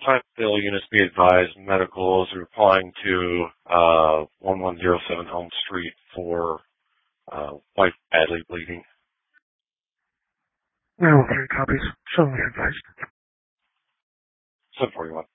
Plant Bill units be advised medicals replying to 1107 Elm Street for wife badly bleeding. We will 3 copies. Suddenly advised. 741.